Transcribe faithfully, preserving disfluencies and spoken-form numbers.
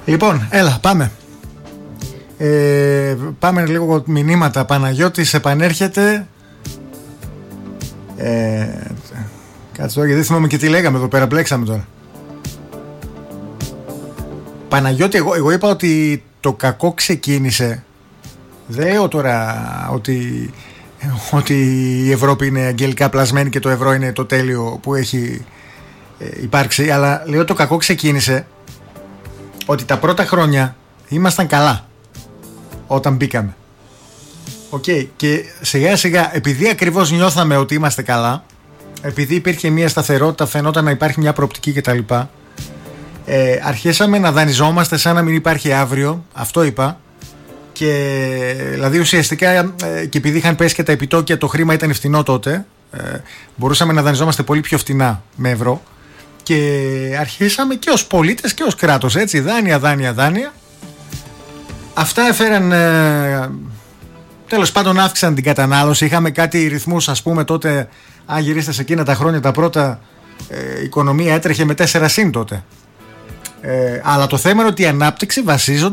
Λοιπόν, έλα, πάμε. Ε, πάμε λίγο μηνύματα. Παναγιώτης επανέρχεται. Ε, κάτσε τώρα, γιατί δεν θυμάμαι και τι λέγαμε εδώ πέρα. Μπλέξαμε τώρα. Παναγιώτη, εγώ, εγώ είπα ότι το κακό ξεκίνησε. Δεν λέω τώρα ότι, ότι η Ευρώπη είναι αγγελικά πλασμένη και το ευρώ είναι το τέλειο που έχει ε, υπάρξει. Αλλά λέω το κακό ξεκίνησε ότι τα πρώτα χρόνια ήμασταν καλά όταν μπήκαμε. Οκ, okay. Και σιγά σιγά, επειδή ακριβώς νιώθαμε ότι είμαστε καλά, επειδή υπήρχε μια σταθερότητα, φαινόταν να υπάρχει μια προοπτική κτλ, ε, αρχίσαμε να δανειζόμαστε σαν να μην υπάρχει αύριο. Αυτό είπα. Και δηλαδή ουσιαστικά ε, και επειδή είχαν πέσει και τα επιτόκια, το χρήμα ήταν φθηνό τότε, ε, μπορούσαμε να δανειζόμαστε πολύ πιο φθηνά με ευρώ. Και αρχίσαμε και ως πολίτες και ως κράτος, έτσι, δάνεια, δάνεια, δάνεια. Αυτά έφεραν, ε, τέλος πάντων αύξησαν την κατανάλωση. Είχαμε κάτι ρυθμούς, ας πούμε τότε, αν γυρίστε σε εκείνα τα χρόνια τα πρώτα, ε, η οικονομία έτρεχε με τέσσερα συν τότε. Ε, αλλά το θέμα είναι ότι η ανάπτυξη βασίζονται